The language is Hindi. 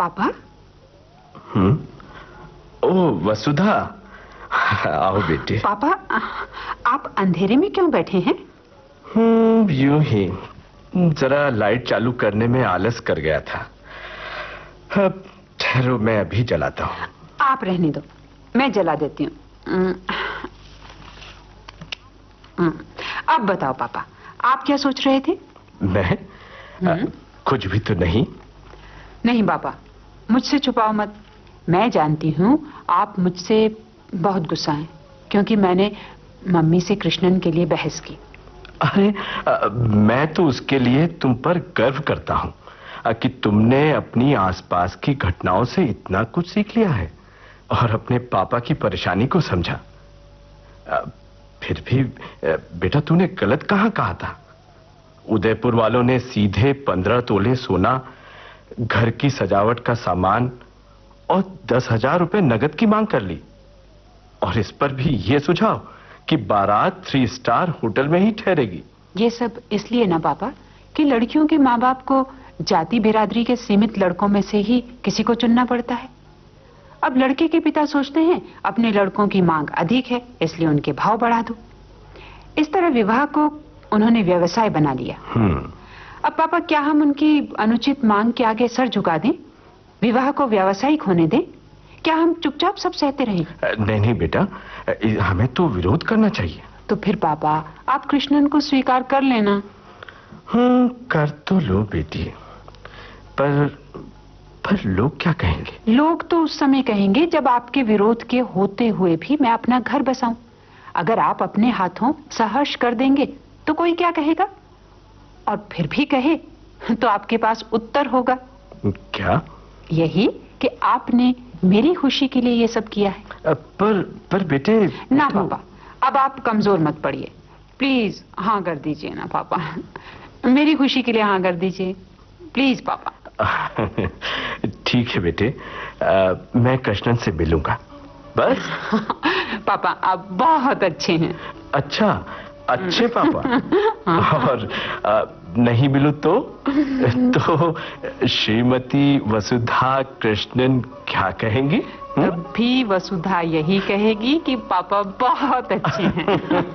पापा। ओ वसुधा, आओ बेटे। पापा, आप अंधेरे में क्यों बैठे हैं? यूं ही जरा लाइट चालू करने में आलस कर गया था। अब ठहरो, मैं अभी जलाता हूँ। आप रहने दो, मैं जला देती हूँ। अब बताओ पापा, आप क्या सोच रहे थे? मैं कुछ भी तो नहीं। नहीं पापा, मुझसे छुपाओ मत। मैं जानती हूँ आप मुझसे बहुत गुस्सा हैं, क्योंकि मैंने मम्मी से कृष्णन के लिए बहस की। अरे मैं तो उसके लिए तुम पर गर्व करता हूँ कि तुमने अपनी आसपास की घटनाओं से इतना कुछ सीख लिया है और अपने पापा की परेशानी को समझा। फिर भी बेटा, तूने गलत कहाँ कहा था? उदयपुर वालों ने सीधे 15 तोले सोना, घर की सजावट का सामान और 10,000 रुपए नगद की मांग कर ली, और इस पर भी ये सुझाव कि बारात 3 स्टार होटल में ही ठहरेगी। ये सब इसलिए ना पापा कि लड़कियों के माँ बाप को जाति बिरादरी के सीमित लड़कों में से ही किसी को चुनना पड़ता है। अब लड़के के पिता सोचते हैं अपने लड़कों की मांग अधिक है, इसलिए उनके भाव बढ़ा दो। इस तरह विवाह को उन्होंने व्यवसाय बना लिया। अब पापा, क्या हम उनकी अनुचित मांग के आगे सर झुका दें, विवाह को व्यावसायिक होने दें? क्या हम चुपचाप सब सहते रहें? नहीं नहीं बेटा, हमें तो विरोध करना चाहिए। तो फिर पापा, आप कृष्णन को स्वीकार कर लेना। कर तो लो बेटी, पर लोग क्या कहेंगे? लोग तो उस समय कहेंगे जब आपके विरोध के होते हुए भी मैं अपना घर बसाऊं। अगर आप अपने हाथों सहर्ष कर देंगे तो कोई क्या कहेगा, और फिर भी कहे तो आपके पास उत्तर होगा। क्या? यही कि आपने मेरी खुशी के लिए ये सब किया है। पर बेटे ना तो... पापा, अब आप कमजोर मत पड़िए, प्लीज हाँ कर दीजिए ना पापा। मेरी खुशी के लिए हाँ कर दीजिए, प्लीज पापा। ठीक है बेटे, मैं कृष्णन से मिलूंगा बस। पापा, आप बहुत अच्छे हैं। अच्छा, अच्छे पापा। और नहीं मिलूं तो श्रीमती वसुधा कृष्णन क्या कहेंगी? तब भी वसुधा यही कहेगी कि पापा बहुत अच्छे हैं।